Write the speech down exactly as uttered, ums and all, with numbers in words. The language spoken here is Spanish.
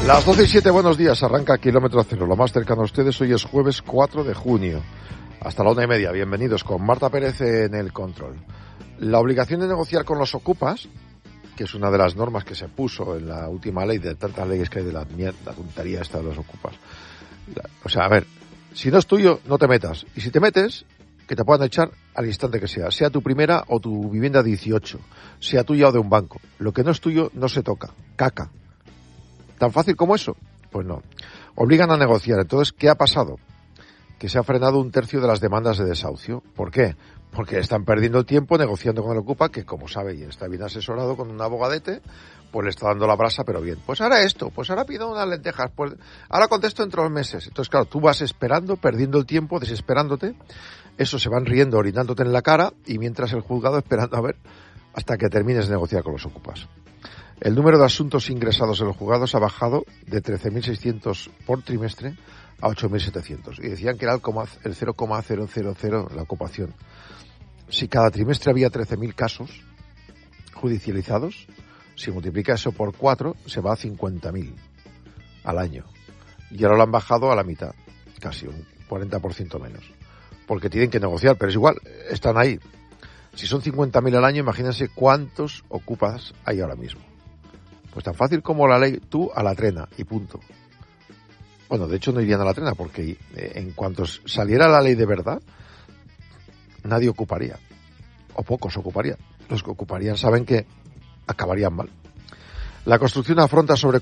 Las doce y siete, buenos días, arranca Kilómetro Cero, lo más cercano a ustedes. Hoy es jueves cuatro de junio, hasta la una y media. Bienvenidos, con Marta Pérez en el control. La obligación de negociar con los ocupas, que es una de las normas que se puso en la última ley, de tantas leyes que hay de la mierda, tontería esta de los ocupas. O sea, a ver, si no es tuyo, no te metas. Y si te metes, que te puedan echar al instante que sea, sea tu primera o tu vivienda dieciocho, sea tuya o de un banco. Lo que no es tuyo no se toca, caca. ¿Tan fácil como eso? Pues no. Obligan a negociar. Entonces, ¿qué ha pasado? Que se ha frenado un tercio de las demandas de desahucio. ¿Por qué? Porque están perdiendo el tiempo negociando con el Ocupa, que como sabe y está bien asesorado con un abogadete, pues le está dando la brasa, pero bien. Pues ahora esto, pues ahora pido unas lentejas, pues ahora contesto dentro de dos meses. Entonces, claro, tú vas esperando, perdiendo el tiempo, desesperándote. Eso se van riendo, orinándote en la cara, y mientras el juzgado esperando a ver hasta que termines de negociar con los Ocupas. El número de asuntos ingresados en los juzgados ha bajado de trece mil seiscientos por trimestre a ocho mil setecientos. Y decían que era el cero coma cero cero cero la ocupación. Si cada trimestre había trece mil casos judicializados, si multiplica eso por cuatro, se va a cincuenta mil al año. Y ahora lo han bajado a la mitad, casi un cuarenta por ciento menos. Porque tienen que negociar, pero es igual, están ahí. Si son cincuenta mil al año, imagínense cuántos ocupas hay ahora mismo. Pues tan fácil como la ley, tú a la trena y punto. Bueno, de hecho no irían a la trena porque en cuanto saliera la ley de verdad, nadie ocuparía, o pocos ocuparían. Los que ocuparían saben que acabarían mal. La construcción afronta sobre